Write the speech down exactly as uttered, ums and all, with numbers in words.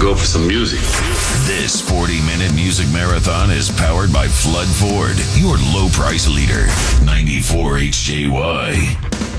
go for some music. This forty-minute music marathon is powered by Flood Ford, your low-price leader. ninety-four H J Y.